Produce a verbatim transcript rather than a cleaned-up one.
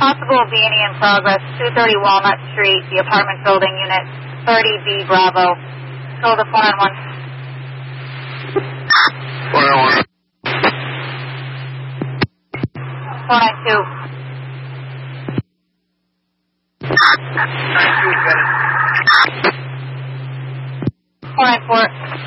Possible B and E in progress, two thirty Walnut Street, the apartment building, unit thirty B Bravo. Go to four nine one. four nine one. four nine two. nine two, got it. four nine four.